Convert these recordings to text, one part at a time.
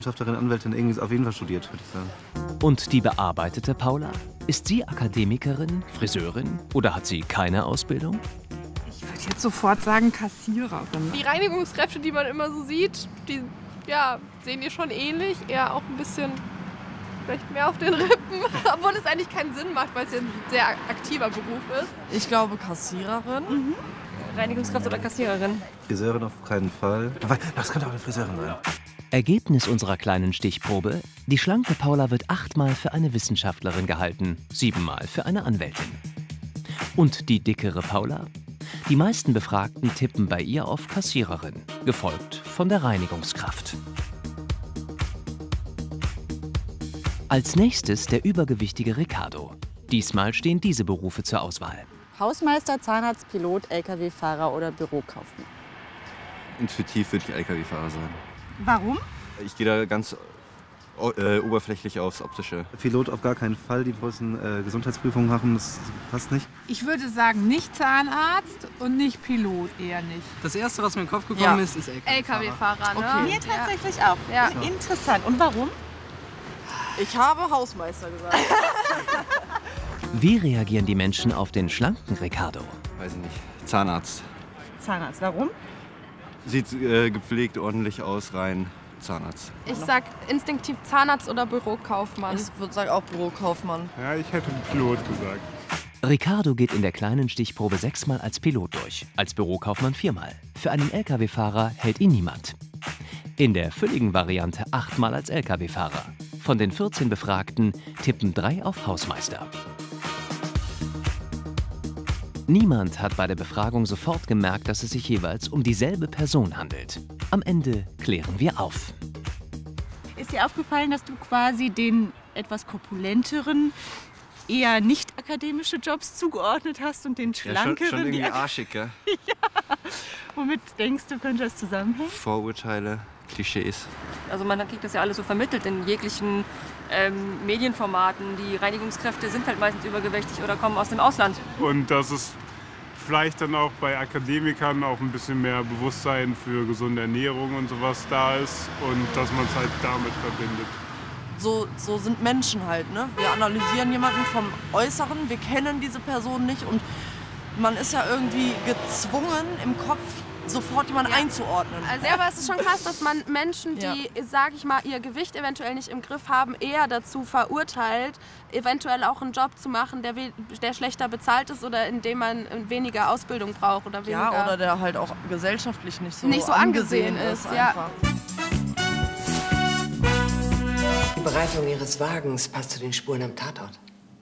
Wissenschaftlerin, Anwältin, irgendwie auf jeden Fall studiert, würde ich sagen. Und die bearbeitete Paula? Ist sie Akademikerin, Friseurin oder hat sie keine Ausbildung? Ich würde jetzt sofort sagen Kassiererin. Die Reinigungskräfte, die man immer so sieht, die sehen ihr schon ähnlich. Eher auch ein bisschen vielleicht mehr auf den Rippen. Obwohl es eigentlich keinen Sinn macht, weil es ja ein sehr aktiver Beruf ist. Ich glaube Kassiererin. Reinigungskraft oder Kassiererin? Friseurin auf keinen Fall. Aber das könnte auch eine Friseurin sein. Ergebnis unserer kleinen Stichprobe: Die schlanke Paula wird 8-mal für eine Wissenschaftlerin gehalten, 7-mal für eine Anwältin. Und die dickere Paula? Die meisten Befragten tippen bei ihr auf Kassiererin, gefolgt von der Reinigungskraft. Als nächstes der übergewichtige Ricardo. Diesmal stehen diese Berufe zur Auswahl. Hausmeister, Zahnarzt, Pilot, Lkw-Fahrer oder Bürokaufmann. Intuitiv würde ich Lkw-Fahrer sagen. Warum? Ich gehe da ganz oberflächlich aufs Optische. Pilot auf gar keinen Fall, die müssen Gesundheitsprüfungen machen, das passt nicht. Ich würde sagen, nicht Zahnarzt und nicht Pilot, eher nicht. Das Erste, was mir in den Kopf gekommen ist Lkw-Fahrer. LKW-Fahrer, ne? Okay. Mir tatsächlich auch. Ja. Interessant. Und warum? Ich habe Hausmeister gesagt. Wie reagieren die Menschen auf den schlanken Ricardo? Weiß ich nicht. Zahnarzt. Zahnarzt. Warum? Sieht gepflegt, ordentlich aus, rein. Zahnarzt. Ich sag instinktiv Zahnarzt oder Bürokaufmann. Ich würde sagen auch Bürokaufmann. Ja, ich hätte Pilot gesagt. Ricardo geht in der kleinen Stichprobe 6-mal als Pilot durch, als Bürokaufmann 4-mal. Für einen Lkw-Fahrer hält ihn niemand. In der fülligen Variante 8-mal als Lkw-Fahrer. Von den 14 Befragten tippen 3 auf Hausmeister. Niemand hat bei der Befragung sofort gemerkt, dass es sich jeweils um dieselbe Person handelt. Am Ende klären wir auf. Ist dir aufgefallen, dass du quasi den etwas korpulenteren, eher nicht akademische Jobs zugeordnet hast und den schlankeren? Ja, schon irgendwie arschig, gell? Ja. Womit denkst du, könnte das zusammenhängen? Vorurteile, Klischees. Also man kriegt das ja alles so vermittelt in jeglichen Medienformaten. Die Reinigungskräfte sind halt meistens übergewichtig oder kommen aus dem Ausland. Und dass es vielleicht dann auch bei Akademikern auch ein bisschen mehr Bewusstsein für gesunde Ernährung und sowas da ist und dass man es halt damit verbindet. So sind Menschen halt, ne? Wir analysieren jemanden vom Äußeren, wir kennen diese Person nicht und man ist ja irgendwie gezwungen, im Kopf sofort jemanden einzuordnen. Also, aber es ist schon krass, dass man Menschen, die, sag ich mal, ihr Gewicht eventuell nicht im Griff haben, eher dazu verurteilt, eventuell auch einen Job zu machen, der schlechter bezahlt ist oder in dem man weniger Ausbildung braucht oder weniger. Ja, oder der halt auch gesellschaftlich nicht so angesehen ist. Ja. Die Bereifung Ihres Wagens passt zu den Spuren am Tatort.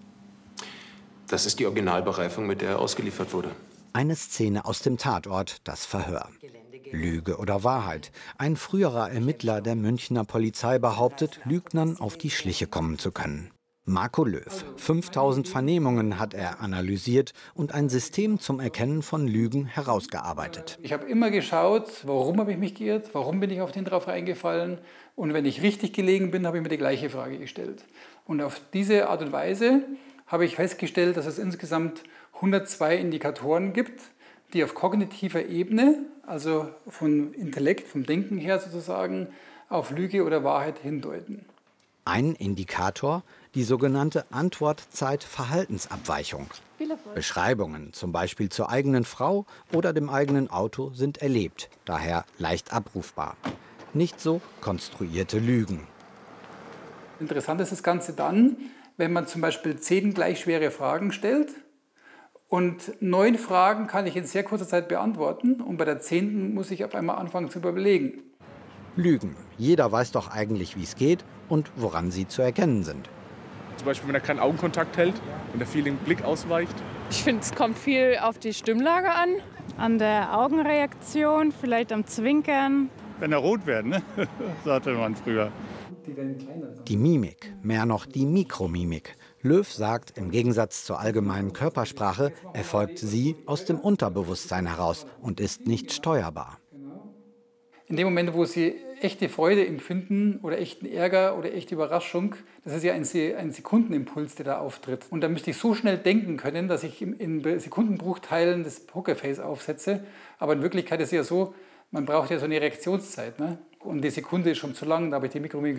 Das ist die Originalbereifung, mit der er ausgeliefert wurde. Eine Szene aus dem Tatort, das Verhör. Lüge oder Wahrheit? Ein früherer Ermittler der Münchner Polizei behauptet, Lügnern auf die Schliche kommen zu können. Marco Löw. 5000 Vernehmungen hat er analysiert und ein System zum Erkennen von Lügen herausgearbeitet. Ich habe immer geschaut, warum habe ich mich geirrt, warum bin ich auf den drauf reingefallen. Und wenn ich richtig gelegen bin, habe ich mir die gleiche Frage gestellt. Und auf diese Art und Weise habe ich festgestellt, dass es insgesamt 102 Indikatoren gibt, die auf kognitiver Ebene, also von Intellekt, vom Denken her sozusagen, auf Lüge oder Wahrheit hindeuten. Ein Indikator, die sogenannte Antwortzeit-Verhaltensabweichung. Beschreibungen, zum Beispiel zur eigenen Frau oder dem eigenen Auto, sind erlebt, daher leicht abrufbar. Nicht so konstruierte Lügen. Interessant ist das Ganze dann, wenn man zum Beispiel 10 gleich schwere Fragen stellt und 9 Fragen kann ich in sehr kurzer Zeit beantworten und bei der 10. muss ich auf einmal anfangen zu überlegen. Lügen. Jeder weiß doch eigentlich, wie es geht und woran sie zu erkennen sind. Zum Beispiel, wenn er keinen Augenkontakt hält und er viel den Blick ausweicht. Ich finde, es kommt viel auf die Stimmlage an. An der Augenreaktion, vielleicht am Zwinkern. Wenn er rot wird, ne? sagte man früher. Die Mimik, mehr noch die Mikromimik. Löw sagt, im Gegensatz zur allgemeinen Körpersprache erfolgt sie aus dem Unterbewusstsein heraus und ist nicht steuerbar. In dem Moment, wo Sie echte Freude empfinden oder echten Ärger oder echte Überraschung, das ist ja ein Sekundenimpuls, der da auftritt. Und da müsste ich so schnell denken können, dass ich in Sekundenbruchteilen das Pokerface aufsetze. Aber in Wirklichkeit ist es ja so, man braucht ja so eine Reaktionszeit, ne? Und die Sekunde ist schon zu lang, da habe ich die Mikromimik